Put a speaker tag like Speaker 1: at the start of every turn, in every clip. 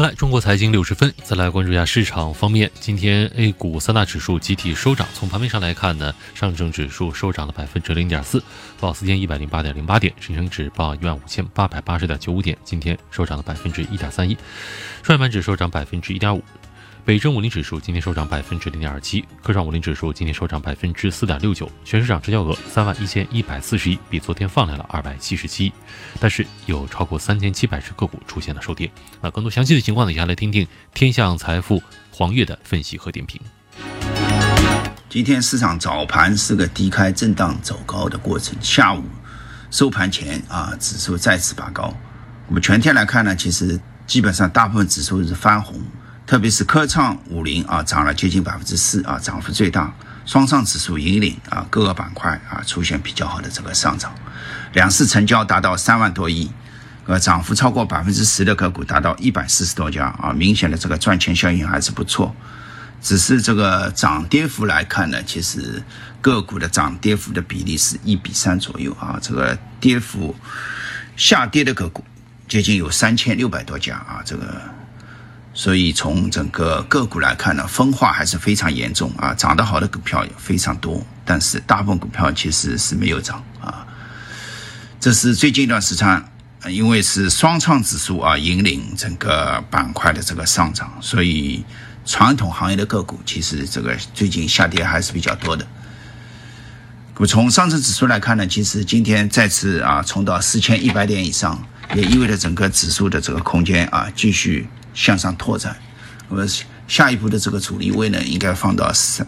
Speaker 1: 回来，中国财经60分，再来关注一下市场方面。今天 A 股三大指数集体收涨，从盘面上来看呢，上证指数收涨了 0.4%， 报4108.08点；深成指报15880.95点，今天收涨了 1.31%； 创业板指收涨 1.5%。北证50指数今天收涨 0.27%， 科创50指数今天收涨 4.69%， 全市场成交额31140亿，比昨天放量了277亿，但是有超过3700只个股出现了收跌。更多详细的情况呢，以下来听听天象财富黄月的分析和点评。
Speaker 2: 今天市场早盘是个低开震荡走高的过程，下午收盘前指数再次拔高。我们全天来看呢，其实基本上大部分指数是翻红。特别是科创50涨了接近 4%， 涨幅最大，双上指数引领各个板块出现比较好的这个上涨，两市成交达到3万多亿，涨幅超过 10% 的个股达到140多家明显的这个赚钱效应还是不错。只是这个涨跌幅来看呢，其实个股的涨跌幅的比例是1:3左右这个跌幅下跌的个股接近有3600多家这个。所以从整个个股来看呢，分化还是非常严重涨得好的股票也非常多，但是大部分股票其实是没有涨这是最近一段时间，因为是双创指数引领整个板块的这个上涨，所以传统行业的个股其实这个最近下跌还是比较多的。从上证指数来看呢，其实今天再次冲到4100点以上，也意味着整个指数的这个空间继续向上拓展。那么下一步的这个阻力位呢，应该放到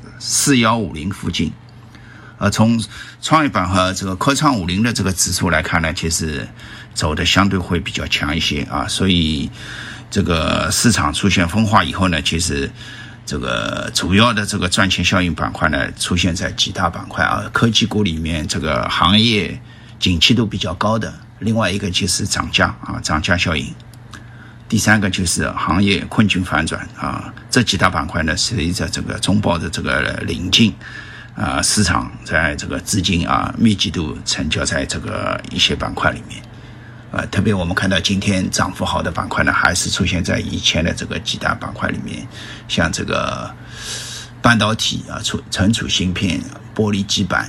Speaker 2: 4150附近。从创业板和这个科创50的这个指数来看呢，其实走的相对会比较强一些所以这个市场出现分化以后呢，其实这个主要的这个赚钱效应板块呢，出现在几大板块科技股里面，这个行业景气度比较高的，另外一个就是涨价涨价效应，第三个就是行业困境反转这几大板块呢，随着这个中报的这个临近市场在这个资金密集度成交在这个一些板块里面特别我们看到今天涨幅好的板块呢，还是出现在以前的这个几大板块里面，像这个半导体存储芯片、玻璃基板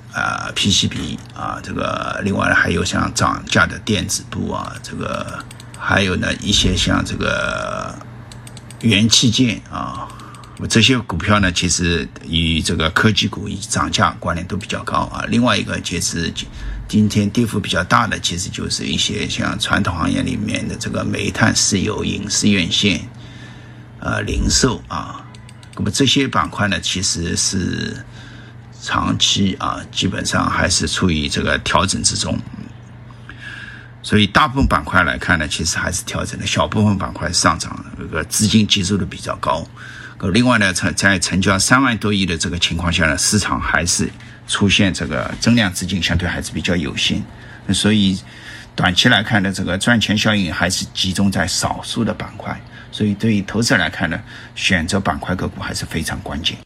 Speaker 2: PCB这个另外还有像涨价的电子部这个还有呢一些像这个元器件这些股票呢，其实与这个科技股与涨价关联都比较高另外一个就是今天跌幅比较大的，其实就是一些像传统行业里面的这个煤炭、石油、影视院线零售那么这些板块呢，其实是长期基本上还是处于这个调整之中。所以大部分板块来看呢，其实还是调整的，小部分板块上涨，这个资金集中的比较高。另外呢，在成交3万多亿的这个情况下呢，市场还是出现这个增量资金相对还是比较有限，所以短期来看呢，这个赚钱效应还是集中在少数的板块，所以对于投资者来看呢，选择板块个股还是非常关键。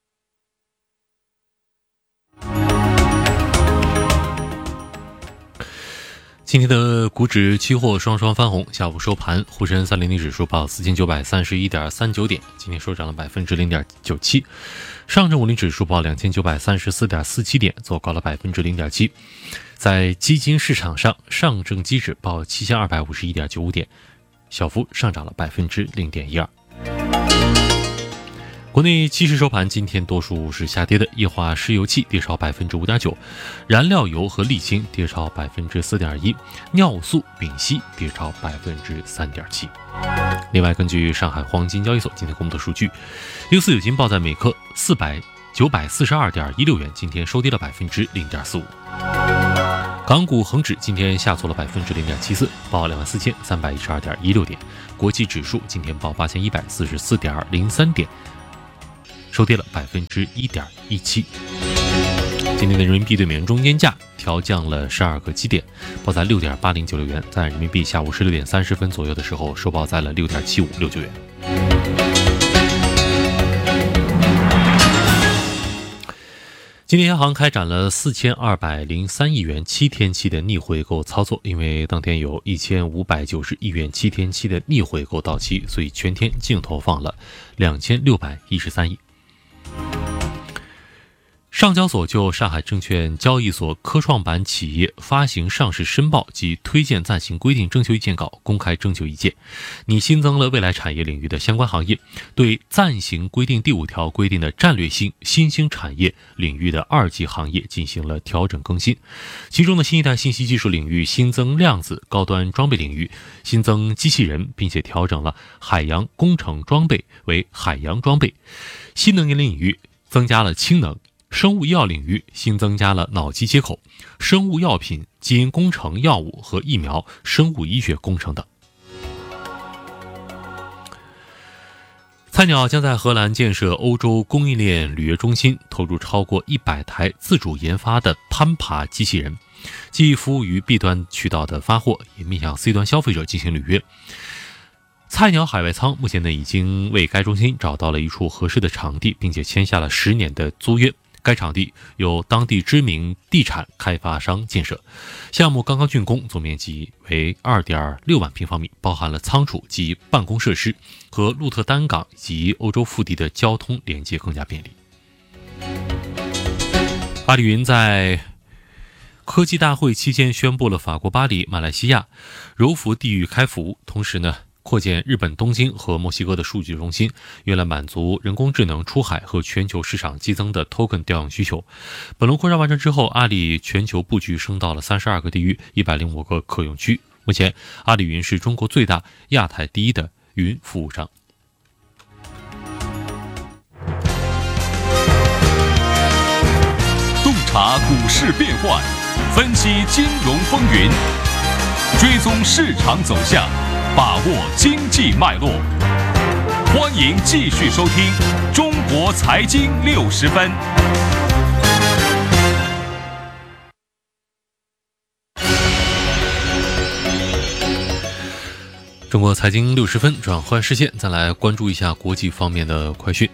Speaker 1: 今天的股指期货双双翻红，下午收盘，沪深300指数报4931.39点，今天收涨了 0.97%， 上证50指数报2934.47点，做高了 0.7%。 在基金市场上，上证期指报7251.95点，小幅上涨了 0.12%。国内期市收盘，今天多数是下跌的，液化石油气跌超 5.9%， 燃料油和沥青跌超 4.1%， 尿素、丙烯跌超 3.7%。 另外，根据上海黄金交易所今天公布的数据，646有金报在每克942.16元，今天收跌了 0.45%。 港股恒指今天下挫了 0.74%， 报24,312.16点，国际指数今天报8144.03点，收跌了 1.17%。 今天的人民币对美元中间价调降了12个基点，报在 6.8096 元，在人民币下午16点30分左右的时候收报在了 6.7569 元。 今天央行开展了4203亿元7天期的逆回购操作，因为当天有1590亿元7天期的逆回购到期，所以全天净投放了2613亿。上交所就上海证券交易所科创板企业发行上市申报及推荐暂行规定征求意见稿公开征求意见，拟新增了未来产业领域的相关行业，对暂行规定第5条规定的战略性新兴产业领域的2级行业进行了调整更新。其中的新一代信息技术领域新增量子高端装备领域，新增机器人，并且调整了海洋工程装备为海洋装备。新能源领域增加了氢能，生物医药领域新增加了脑机接口、生物药品、基因工程药物和疫苗、生物医学工程等。菜鸟将在荷兰建设欧洲供应链履约中心，投入超过100台自主研发的攀爬机器人，既服务于 B 端渠道的发货，也面向 C 端消费者进行履约。菜鸟海外仓目前已经为该中心找到了一处合适的场地，并且签下了10年的租约。该场地由当地知名地产开发商建设，项目刚刚竣工，总面积为 2.6 万平方米，包含了仓储及办公设施，和鹿特丹港及欧洲腹地的交通连接更加便利。阿里云在科技大会期间宣布了法国巴黎、马来西亚、柔佛地域开服，同时扩建日本东京和墨西哥的数据中心，用来满足人工智能出海和全球市场激增的 token 调用需求。本轮扩张完成之后，阿里全球布局升到了32个地域、105个可用区。目前，阿里云是中国最大、亚太第一的云服务商。
Speaker 3: 洞察股市变幻，分析金融风云，追踪市场走向，把握经济脉络。欢迎继续收听《中国财经60分》。
Speaker 1: 中国财经60分，转换视线，再来关注一下国际方面的快讯。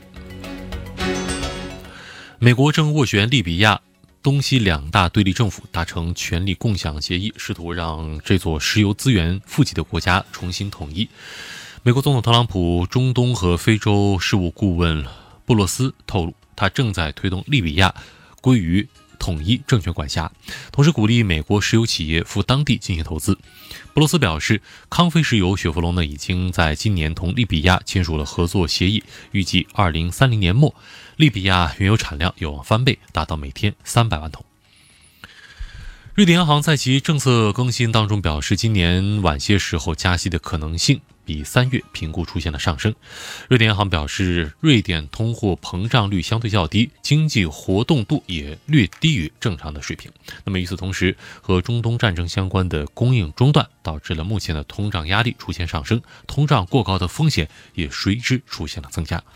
Speaker 1: 美国正斡旋利比亚东西2大对立政府达成权力共享协议，试图让这座石油资源富集的国家重新统一。美国总统特朗普中东和非洲事务顾问布洛斯透露，他正在推动利比亚归于统一政权管辖，同时鼓励美国石油企业赴当地进行投资。布洛斯表示，康菲石油雪佛龙已经在今年同利比亚签署了合作协议，预计2030年末，利比亚原油产量有望翻倍，达到每天300万桶。瑞典央行在其政策更新当中表示，今年晚些时候加息的可能性比3月评估出现了上升。瑞典央行表示，瑞典通货膨胀率相对较低，经济活动度也略低于正常的水平。那么与此同时，和中东战争相关的供应中断导致了目前的通胀压力出现上升，通胀过高的风险也随之出现了增加。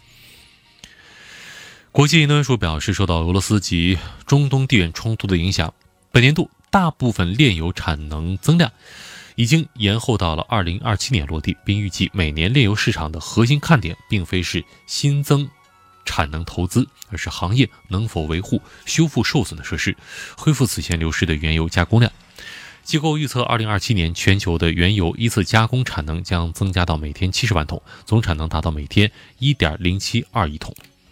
Speaker 1: 国际能源署表示，受到俄罗斯及中东地缘冲突的影响，本年度大部分炼油产能增量已经延后到了2027年落地，并预计每年炼油市场的核心看点并非是新增产能投资，而是行业能否维护、修复受损的设施，恢复此前流失的原油加工量。机构预测2027年全球的原油一次加工产能将增加到每天70万桶，总产能达到每天 1.072 亿桶。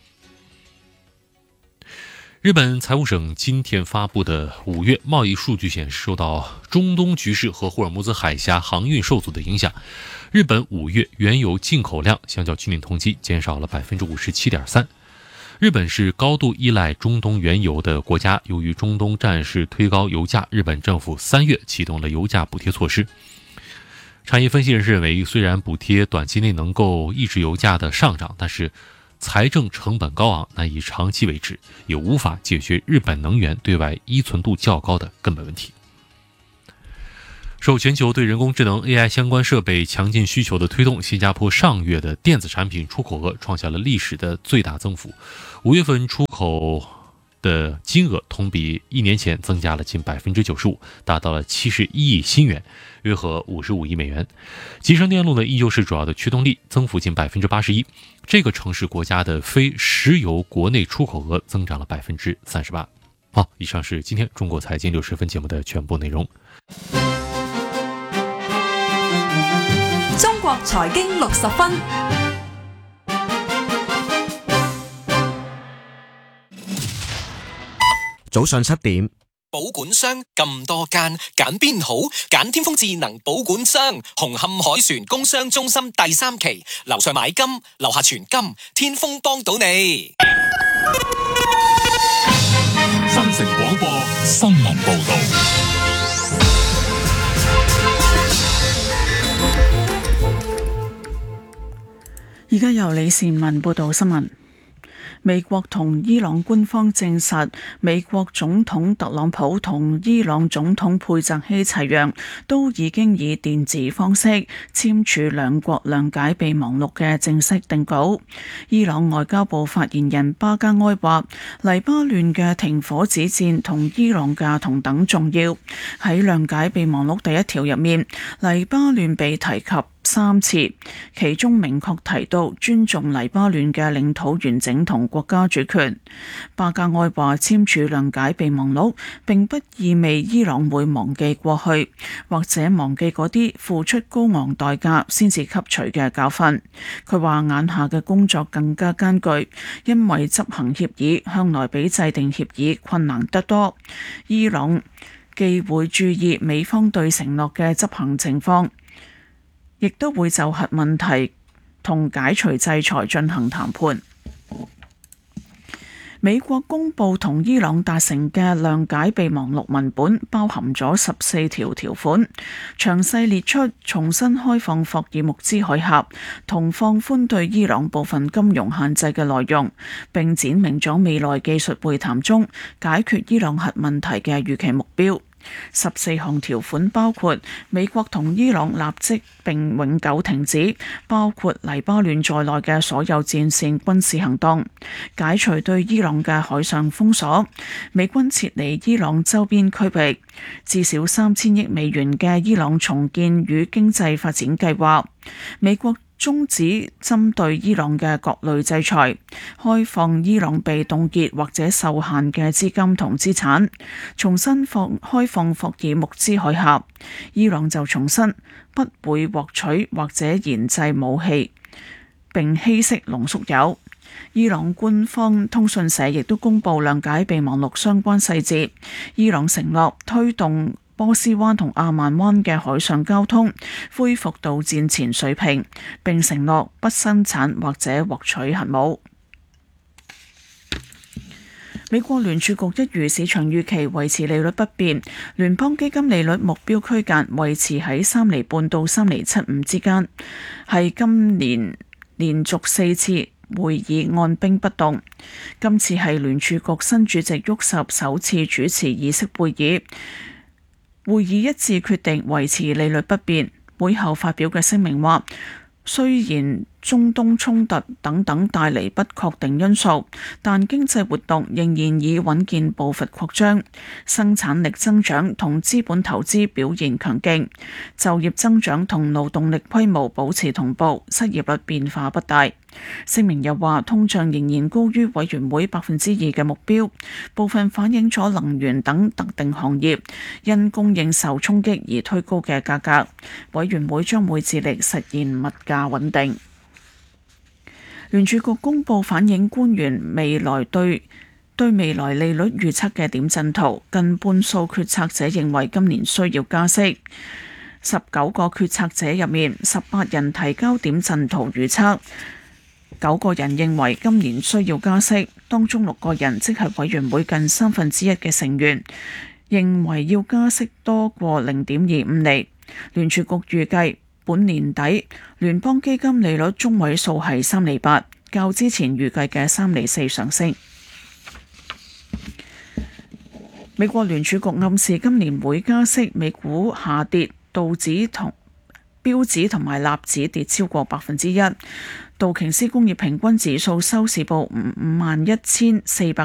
Speaker 1: 日本财务省今天发布的5月贸易数据显示，受到中东局势和霍尔木兹海峡航运受阻的影响，日本5月原油进口量相较去年同期减少了 57.3%。日本是高度依赖中东原油的国家，由于中东战事推高油价，日本政府3月启动了油价补贴措施。产业分析人士认为，虽然补贴短期内能够抑制油价的上涨，但是财政成本高昂，难以长期维持，也无法解决日本能源对外依存度较高的根本问题。受全球对人工智能 AI 相关设备强劲需求的推动，新加坡上月的电子产品出口额创下了历史的最大增幅，5月份出口的金额同比1年前增加了近 95%， 达到了71亿新元，约合55亿美元。集成电路呢依旧是主要的驱动力，增幅近 81%。这个城市国家的非石油国内出口额增长了 38%。 好，以上是今天中国财经60分节目的全部内容。
Speaker 4: 中國財經60分，
Speaker 5: 早上7點。
Speaker 6: 保管商咁多間，揀邊好？揀天風智能保管商，紅磡海船工商中心第3期，樓上買金，樓下存金，天風幫到你。
Speaker 3: 新城廣播新聞報道。
Speaker 7: 而家由李善文報道新聞。美國同伊朗官方證實，美國總統特朗普同伊朗總統佩澤希齊揚都已經以電子方式簽署兩國諒解備忘錄嘅正式定稿。伊朗外交部發言人巴加埃話，黎巴嫩嘅停火止戰同伊朗嘅同等重要。喺諒解備忘錄第1條入面，黎巴嫩被提及3次，其中明確提到尊重黎巴嫩嘅領土完整同國家主權。巴加埃話，簽署諒解備忘錄並不意味伊朗會忘記過去，或者忘記嗰啲付出高昂代價先至吸取嘅教訓。佢話眼下嘅工作更加艱巨，因為執行協議向來比制定協議困難得多。伊朗既會注意美方對承諾嘅執行情況，亦都會就核問題同解除制裁進行談判。美國公佈同伊朗達成嘅諒解備忘錄文本，包含咗14條條款，詳細列出重新開放霍爾木茲海峽同放寬對伊朗部分金融限制嘅內容，並闡明咗未來技術會談中解決伊朗核問題嘅預期目標。14項條款包括美國同伊朗立即並永久停止包括黎巴嫩在內嘅所有戰線軍事行動，解除對伊朗嘅海上封鎖，美軍撤離伊朗周邊區域，至少3000億美元嘅伊朗重建與經濟發展計劃，美國終止針對伊朗嘅各類制裁，開放伊朗被凍結或者受限嘅資金同資產，重新開放霍爾木茲海峽。伊朗就重申不會獲取或者研製武器並稀釋濃縮鈾。伊朗官方通訊社亦都公布諒解備忘錄相關細節。伊朗承諾推動波斯灣同阿曼灣嘅海上交通恢復到戰前水平，並承諾不生產或者獲取核武。美國聯儲局一如市場預期維持利率不變，聯邦基金利率目標區間維持喺3.5厘到3.75厘之間，係今年連續4次會議按兵不動。今次係聯儲局新主席沃什首次主持議息會議。會議一致決定維持利率不變。會後發表嘅聲明話，雖然中東衝突等等帶嚟不確定因素，但經濟活動仍然以穩健步伐擴張，生產力增長同資本投資表現強勁，就業增長同勞動力規模保持同步，失業率變化不大。聲明又話，通脹仍然高於委員會2%嘅目標，部分反映咗能源等特定行業因供應受衝擊而推高嘅價格。委員會將會致力實現物價穩定。聯儲局公佈反映官員未來對未來利率預測嘅點陣圖，近半數決策者認為今年需要加息。19個決策者入面，18人提交點陣圖預測。9個人認為今年需要加息，當中6個人，即係委員會近1/3嘅成員，認為要加息多過0.25厘。聯儲局預計本年底聯邦基金利率中位數係3.8厘，較之前預計嘅3.4厘上升。美國聯儲局暗示今年會加息，美股下跌，道指同標指同埋納指跌超過1%。道瓊斯工業平均指數收市報51,400